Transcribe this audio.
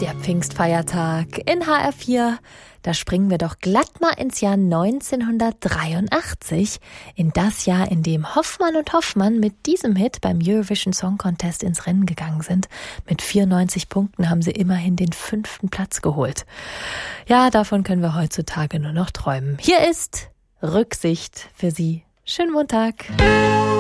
Der Pfingstfeiertag in HR4. Da springen wir doch glatt mal ins Jahr 1983. In das Jahr, in dem Hoffmann und Hoffmann mit diesem Hit beim Eurovision Song Contest ins Rennen gegangen sind. Mit 94 Punkten haben sie immerhin den 5. Platz geholt. Ja, davon können wir heutzutage nur noch träumen. Hier ist Rücksicht für Sie. Schönen Montag.